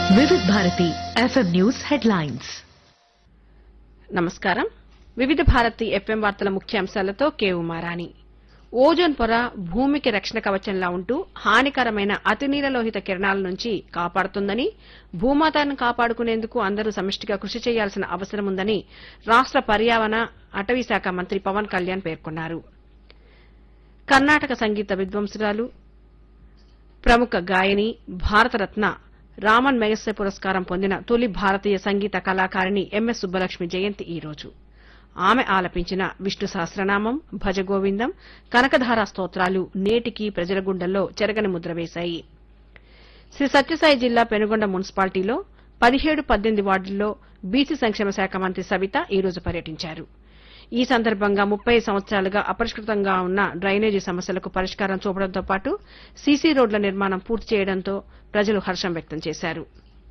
వివిధ Bharati FM news headlines. నమస్కారం. వివిధ భారతి ఎఫ్ఎం వార్తల ముఖ్యాంశాలతో కే ఉమారాణి. ఓజోన్ పొర భూమికి రక్షణ కవచంలా ఉంటూ హానికరమైన అతినీలలోహిత కిరణాల నుంచి కాపాడుతుందని, భూమాతను కాపాడుకునేందుకు అందరూ సమిష్టిగా కృషి చేయాల్సిన అవసరం ఉందని రాష్ట పర్యావరణ అటవీ శాఖ మంత్రి పవన్ కళ్యాణ్ పేర్కొన్నారు. కర్ణాటక సంగీత విద్వాంసురాలు, ప్రముఖ గాయని, భారతరత్న రామన్ మెగసె పురస్కారం పొందిన తొలి భారతీయ సంగీత కళాకారిణి ఎంఎస్ సుబ్బలక్ష్మి జయంతి ఈ రోజు. ఆమె ఆలపించిన విష్ణు సహస్రనామం, భజగోవిందం, కనకధార స్తోత్రాలు నేటికీ ప్రజల గుండెల్లో చెరగని ముద్ర వేశాయి. శ్రీ సత్యసాయి జిల్లా పెనుగొండ మున్సిపాలిటీలో 17-18 వార్డుల్లో బీసీ సంక్షేమ శాఖ మంత్రి సవిత ఈ రోజు పర్యటించారు. ఈ సందర్భంగా 30 సంవత్సరాలుగా అపరిష్కృతంగా ఉన్న డ్రైనేజీ సమస్యలకు పరిష్కారం చూపడంతో పాటు సీసీ రోడ్ల నిర్మాణం పూర్తి చేయడంతో ప్రజలు హర్షం వ్యక్తం చేశారు.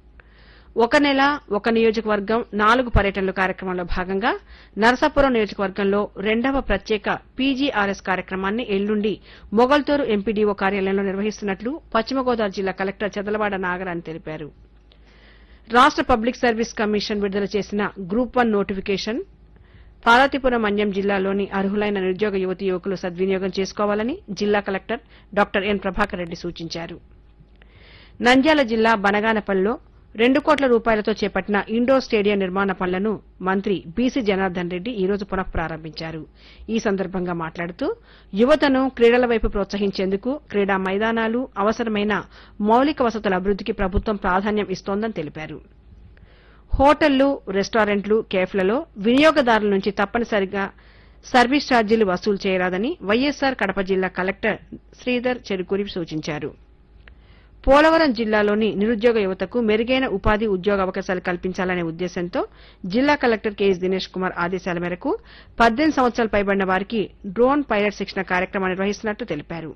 ఒక నెల ఒక నియోజకవర్గం 4 పర్యటనలు కార్యక్రమంలో భాగంగా నరసాపురం నియోజకవర్గంలో 2వ ప్రత్యేక పీజీఆర్ఎస్ కార్యక్రమాన్ని ఎల్లుండి మొగల్తూరు ఎంపీడీఓ కార్యాలయంలో నిర్వహిస్తున్నట్లు పశ్చిమ గోదావరి జిల్లా కలెక్టర్ చదలవాడ నాగరాణి తెలిపారు. రాష్ట పబ్లిక్ సర్వీస్ కమిషన్ విడుదల చేసిన గ్రూప్ 1 నోటిఫికేషన్ పార్వతీపురం మన్యం జిల్లాలోని అర్హులైన నిరుద్యోగ యువతీ యువకులు సద్వినియోగం చేసుకోవాలని జిల్లా collector doctor N Prabhakar Reddy సూచించారు. నంద్యాల జిల్లా బనగానపల్లిలో 2 కోట్ల రూపాయలతో చేపట్టిన ఇండోర్ స్టేడియం నిర్మాణ పనులను మంత్రి బీసీ జనార్దన్ రెడ్డి ఈ రోజు పునః ప్రారంభించారు. ఈ సందర్భంగా మాట్లాడుతూ యువతను క్రీడల వైపు ప్రోత్సహించేందుకు క్రీడా మైదానాలు, అవసరమైన మౌలిక వసతుల అభివృద్దికి ప్రభుత్వం ప్రాధాన్యం ఇస్తోందని తెలిపారు. హోటళ్లు, రెస్టారెంట్లు, కేఫ్లలో వినియోగదారుల నుంచి తప్పనిసరిగా సర్వీస్ ఛార్జీలు వసూలు చేయరాదని వైఎస్సార్ కడప జిల్లా కలెక్టర్ శ్రీధర్ చెరుకూరి సూచించారు. పోలవరం జిల్లాలోని నిరుద్యోగ యువతకు మెరుగైన ఉపాధి, ఉద్యోగ అవకాశాలు కల్పించాలనే ఉద్దేశంతో జిల్లా కలెక్టర్ కెఎస్ దినేష్ కుమార్ ఆదేశాల మేరకు 18 సంవత్సరాలు పైబడిన వారికి డ్రోన్ పైలట్ శిక్షణ కార్యక్రమం నిర్వహిస్తున్నట్లు తెలిపారు.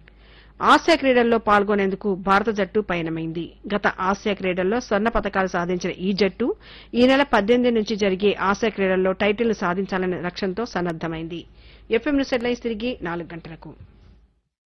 ఆసియా క్రీడల్లో పాల్గొనేందుకు భారత జట్టు పయనమైంది. గత ఆసియా క్రీడల్లో స్వర్ణ పతకాలు సాధించిన ఈ జట్టు ఈ నెల 18 నుంచి జరిగే ఆసియా క్రీడల్లో టైటిల్ను సాధించాలనే లక్ష్యంతో సన్నద్దమైంది. ఎఫ్ఎం న్యూస్ హెడ్లైన్స్ తిరిగి 4 గంటలకు.